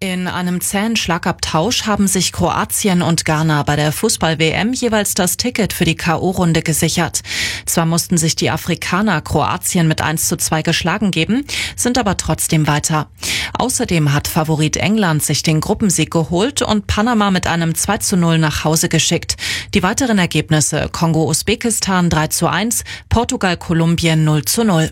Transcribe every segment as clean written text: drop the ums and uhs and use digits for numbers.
In einem zähen Schlagabtausch haben sich Kroatien und Ghana bei der Fußball-WM jeweils das Ticket für die K.O.-Runde gesichert. Zwar mussten sich die Afrikaner Kroatien mit 1:2 geschlagen geben, sind aber trotzdem weiter. Außerdem hat Favorit England sich den Gruppensieg geholt und Panama mit einem 2:0 nach Hause geschickt. Die weiteren Ergebnisse: Kongo-Usbekistan 3:1, Portugal-Kolumbien 0:0.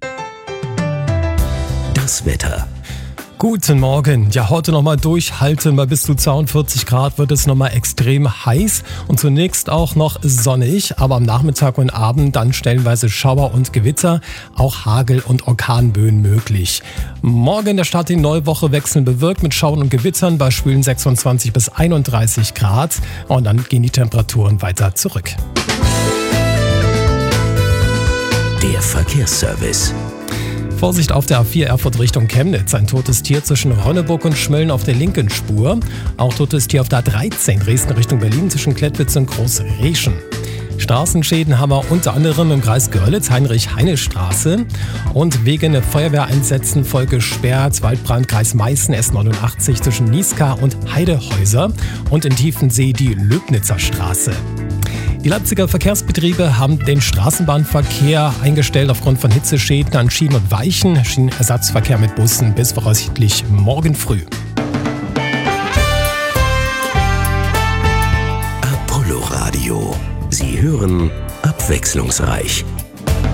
Das Wetter. Guten Morgen. Ja, heute nochmal durchhalten. Bei bis zu 42 Grad wird es nochmal extrem heiß und zunächst auch noch sonnig, aber am Nachmittag und Abend dann stellenweise Schauer und Gewitter, auch Hagel und Orkanböen möglich. Morgen der Start in die neue Woche wechselnd bewölkt mit Schauern und Gewittern bei schwülen 26 bis 31 Grad und dann gehen die Temperaturen weiter zurück. Der Verkehrsservice. Vorsicht auf der A4 Erfurt Richtung Chemnitz. Ein totes Tier zwischen Ronneburg und Schmölln auf der linken Spur. Auch totes Tier auf der A13 Dresden Richtung Berlin zwischen Klettwitz und Großreschen. Straßenschäden haben wir unter anderem im Kreis Görlitz, Heinrich-Heine-Straße. Und wegen Feuerwehreinsätzen voll gesperrt, Waldbrand, Kreis Meißen, S89 zwischen Niska und Heidehäuser. Und in Tiefensee die Löbnitzer Straße. Die Leipziger Verkehrsbetriebe haben den Straßenbahnverkehr eingestellt aufgrund von Hitzeschäden an Schienen und Weichen. Schienenersatzverkehr mit Bussen bis voraussichtlich morgen früh. Apollo Radio. Sie hören abwechslungsreich.